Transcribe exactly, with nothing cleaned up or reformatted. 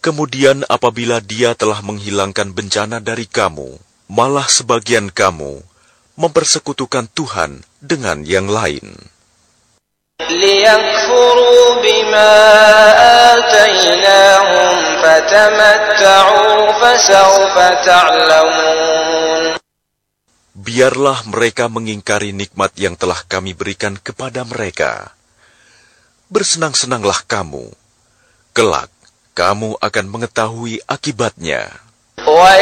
Kemudian apabila Dia telah menghilangkan bencana dari kamu, malah sebagian kamu mempersekutukan Tuhan dengan yang lain. لِيَكْفُرُوا بِمَا آتَيْنَاهُمْ فَتَمَتَّعُوا فَسَوْفَ تَعْلَمُونَ. Biarlah mereka mengingkari nikmat yang telah kami berikan kepada mereka. Bersenang-senanglah kamu. Kelak, kamu akan mengetahui akibatnya. وَيَوْمَ